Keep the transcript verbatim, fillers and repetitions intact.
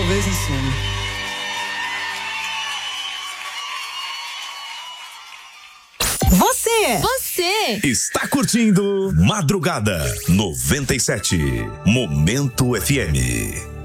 talvez ensine. Você, você está curtindo Madrugada noventa e sete, Momento F M.